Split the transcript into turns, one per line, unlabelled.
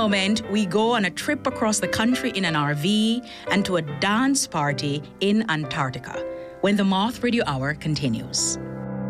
moment, we go on a trip across the country in an RV and to a dance party in Antarctica when the Moth Radio Hour continues.